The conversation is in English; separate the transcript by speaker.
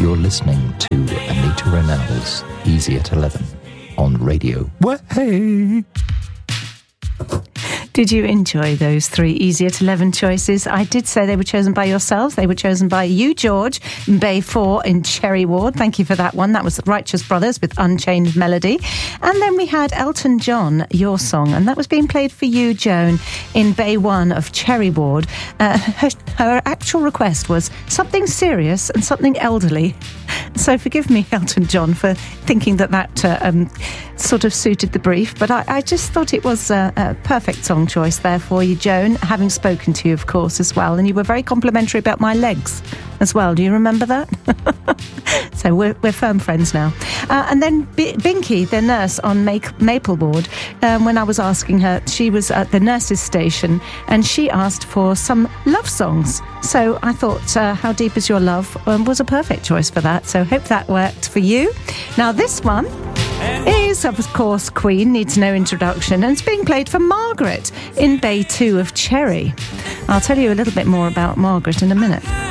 Speaker 1: You're listening to Anita Ronell's Easy at 11 on Radio Way.
Speaker 2: Did you enjoy those 3 Easy at 11 choices? I did say they were chosen by yourselves. They were chosen by you, George, in Bay 4 in Cherry Ward. Thank you for that one. That was Righteous Brothers with Unchained Melody. And then we had Elton John, Your Song, and that was being played for you, Joan, in Bay 1 of Cherry Ward. Her actual request was something serious and something elderly. So forgive me, Elton John, for thinking that sort of suited the brief, but I just thought it was a perfect song choice there for you, Joan, having spoken to you, of course, as well. And you were very complimentary about my legs as well. Do you remember that? So we're firm friends now. And then Binky, the nurse on Mapleboard, when I was asking her, she was at the nurse's station and she asked for some love songs. So I thought How Deep Is Your Love was a perfect choice for that. So hope that worked for you. Now this one is, of course, Queen, needs no introduction, and it's being played for Margaret in Bay 2 of Cherry. I'll tell you a little bit more about Margaret in a minute.